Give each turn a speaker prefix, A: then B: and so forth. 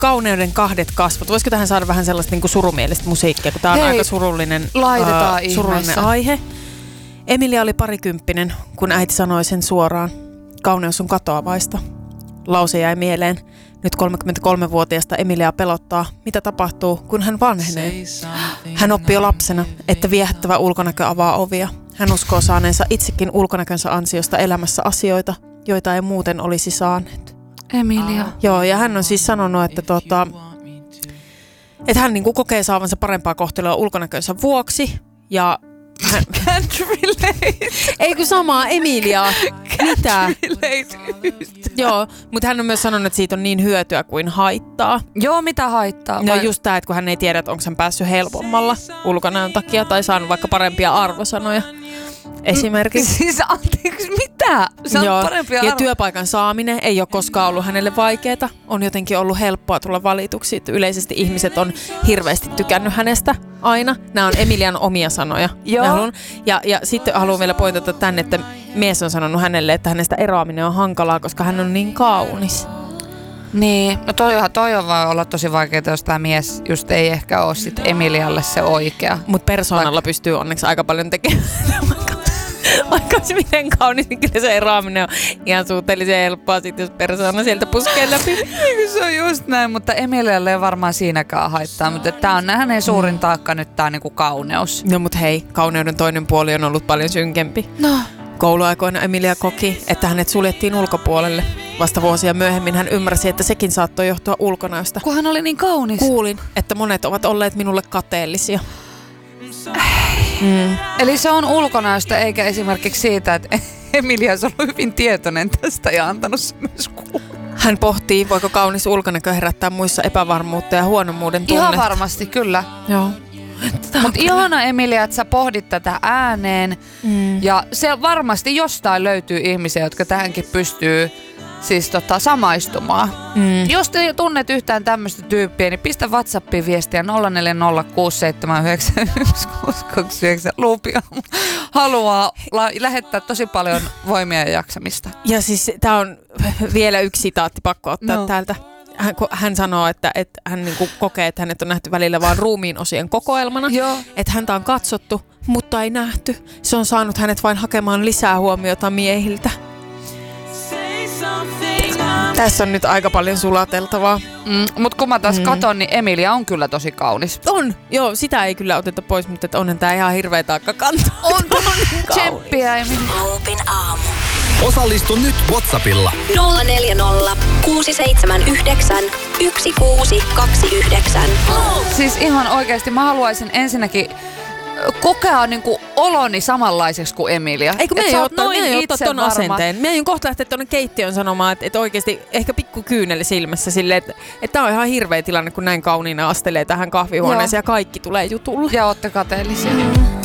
A: Kauneuden kahdet kasvot. Voisiko tähän saada vähän sellaista niin kuin surumielistä musiikkia, kun tää on aika surullinen aihe. Emilia oli parikymppinen, kun äiti sanoi sen suoraan. Kauneus on katoavaista. Lause jäi mieleen. Nyt 33-vuotiaasta Emilia pelottaa, mitä tapahtuu, kun hän vanhenee. Hän oppi jo lapsena, että viehättävä ulkonäkö avaa ovia. Hän uskoo saaneensa itsekin ulkonäkönsä ansiosta elämässä asioita, joita ei muuten olisi saaneet.
B: Emilia.
A: Joo, ja hän on siis sanonut, että hän niin kuin kokee saavansa parempaa kohtelua ulkonäkönsä vuoksi. Ja hän...
B: Can't relate.
A: Ei kun samaa, Emilia. Mitä?
B: Relate.
A: Joo, mutta hän on myös sanonut, että siitä on niin hyötyä kuin haittaa.
B: Joo, mitä haittaa?
A: No just tää, että kun hän ei tiedä, että onko hän päässyt helpommalla ulkonäön takia tai saanut vaikka parempia arvosanoja. Esimerkiksi.
B: Siis anteeksi, mitä?
A: Joo. Ja työpaikan saaminen ei ole koskaan ollut hänelle vaikeaa. On jotenkin ollut helppoa tulla valituksi. Yleisesti ihmiset on hirveästi tykännyt hänestä aina. Nämä on Emilian omia sanoja.
B: Joo.
A: Ja sitten haluan vielä pointata tänne, että mies on sanonut hänelle, että hänestä eroaminen on hankalaa, koska hän on niin kaunis.
B: Niin, no toi on vaan olla tosi vaikeaa, jos tämä mies just ei ehkä ole sit Emilialle se oikea.
A: Mutta persoonalla pystyy onneksi aika paljon tekemään. Vaikka olisi miten kaunis, niin kyllä se eroaminen on ihan suhteellisen helppoa, sit, jos persoona sieltä puskee läpi.
B: Se on just näin, mutta Emilialle ei varmaan siinäkään haittaa. Mutta tämä on hänen suurin taakka nyt, tämä niinku kauneus.
A: No mut hei, kauneuden toinen puoli on ollut paljon synkempi.
B: No.
A: Kouluaikoina Emilia koki, että hänet suljettiin ulkopuolelle. Vasta vuosia myöhemmin hän ymmärsi, että sekin saattoi johtua ulkonäöstä.
B: Kun hän oli niin kaunis.
A: Kuulin, että monet ovat olleet minulle kateellisia.
B: Eli se on ulkonäöstä eikä esimerkiksi siitä, että Emilia on ollut hyvin tietoinen tästä ja antanut se myös kuulla.
A: Hän pohtii, voiko kaunis ulkonäkö herättää muissa epävarmuutta ja huonommuuden tunnet.
B: Ihan varmasti, kyllä.
A: Joo.
B: Mutta ihana Emilia, että sä pohdit tätä ääneen. Ja se varmasti jostain löytyy ihmisiä, jotka tähänkin pystyy siis samaistumaan. Jos te tunnet yhtään tämmöistä tyyppiä, niin pistä WhatsAppiin viestiä 0406791629. Lupia haluaa lähettää tosi paljon voimia ja jaksamista.
A: Ja siis tää on vielä yksi sitaatti pakko ottaa täältä. Hän sanoo, että hän niinku kokee, että hänet on nähty välillä vaan ruumiin osien kokoelmana.
B: Joo.
A: Että häntä on katsottu, mutta ei nähty. Se on saanut hänet vain hakemaan lisää huomiota miehiltä. Tässä on nyt aika paljon sulateltavaa.
B: Mutta kun mä taas katon, niin Emilia on kyllä tosi kaunis.
A: On, joo, sitä ei kyllä oteta pois, mutta onhan tää ihan hirveä taakka kantaa.
B: On tsemppiä, Emilia.
C: Loopin aamu.
D: Osallistu nyt WhatsAppilla
C: 040 679 1629.
B: Siis ihan oikeasti mä haluaisin ensinnäkin kokea niinku oloni samanlaiseksi kuin Emilia.
A: Eikö me ei ottaa ton asenteen. Me ei kohta lähteä tuonne keittiön sanomaan, että oikeasti ehkä pikku kyyneli silmässä silleen, että tää on ihan hirveä tilanne, kun näin kauniina astelee tähän kahvihuoneeseen ja kaikki tulee jutulle.
B: Ja ootte kateellisia.